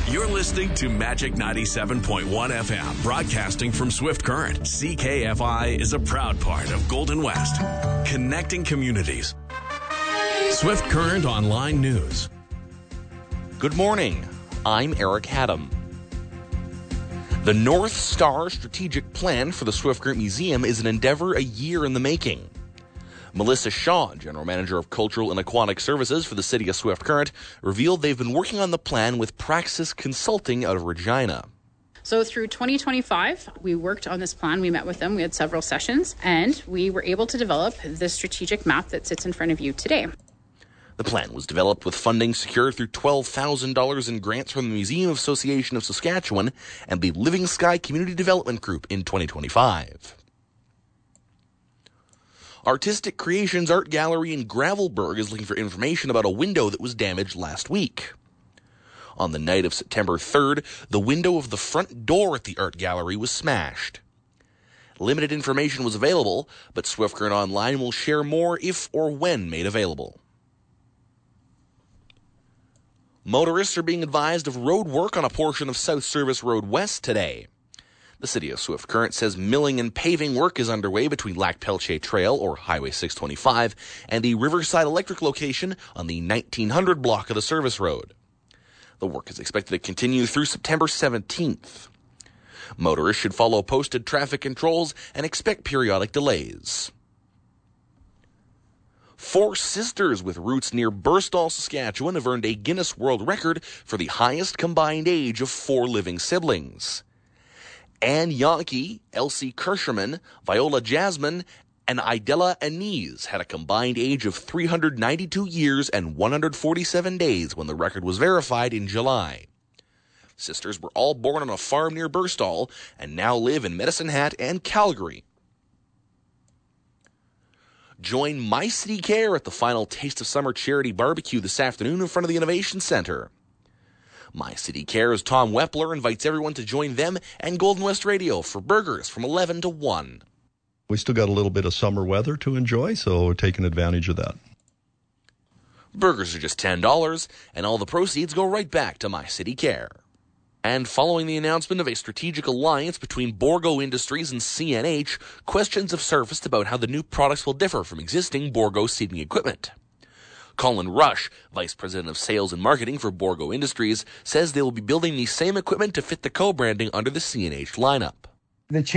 You're listening to Magic 97.1 FM, broadcasting from Swift Current. CKFI is a proud part of Golden West, connecting communities. Swift Current Online News. Good morning. I'm Eric Haddam. The North Star Strategic Plan for the Swift Current Museum is an endeavor a year in the making. Melissa Shaw, General Manager of Cultural and Aquatic Services for the City of Swift Current, revealed they've been working on the plan with Praxis Consulting out of Regina. So through 2025, we worked on this plan. We met with them. We had several sessions, and we were able to develop the strategic map that sits in front of you today. The plan was developed with funding secured through $12,000 in grants from the Museum Association of Saskatchewan and the Living Sky Community Development Group in 2025. Artistic Creations Art Gallery in Gravelbourg is looking for information about a window that was damaged last week. On the night of September 3rd, the window of the front door at the art gallery was smashed. Limited information was available, but Swift Current Online will share more if or when made available. Motorists are being advised of road work on a portion of South Service Road West today. The City of Swift Current says milling and paving work is underway between Lac Peltier Trail, or Highway 625, and the Riverside Electric location on the 1900 block of the service road. The work is expected to continue through September 17th. Motorists should follow posted traffic controls and expect periodic delays. Four sisters with roots near Burstall, Saskatchewan have earned a Guinness World Record for the highest combined age of four living siblings. Anne Yankee, Elsie Kirscherman, Viola Jasmine, and Idella Anise had a combined age of 392 years and 147 days when the record was verified in July. Sisters were all born on a farm near Burstall and now live in Medicine Hat and Calgary. Join My City Care at the final Taste of Summer charity barbecue this afternoon in front of the Innovation Center. My City Care's Tom Wepler invites everyone to join them and Golden West Radio for burgers from 11 to 1. We still got a little bit of summer weather to enjoy, so we're taking advantage of that. Burgers are just $10, and all the proceeds go right back to My City Care. And following the announcement of a strategic alliance between Bourgault Industries and CNH, questions have surfaced about how the new products will differ from existing Bourgault seating equipment. Colin Rush, Vice President of Sales and Marketing for Bourgault Industries, says they will be building the same equipment to fit the co-branding under the CNH lineup. The